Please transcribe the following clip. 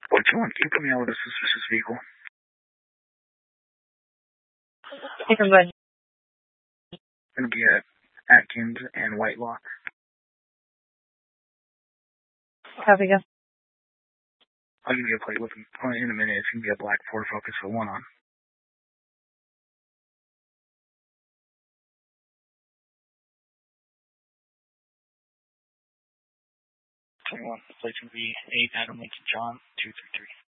What you want? Can you put me out with a suspicious vehicle? Everybody. Gonna be at Atkins and Whitelock. Copy, go. I'll give you a plate with him in a minute. It's gonna be a black Ford Focus with one on. 21. Plate's gonna be 8 Adam Lincoln John 233.